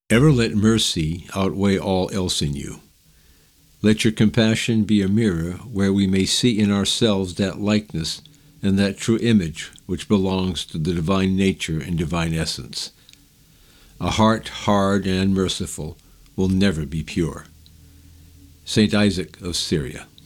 Ever let mercy outweigh all else in you. Let your compassion be a mirror where we may see in ourselves that likeness and that true image which belongs to the divine nature and divine essence. A heart hard and unmerciful will never be pure. St. Isaac of Syria.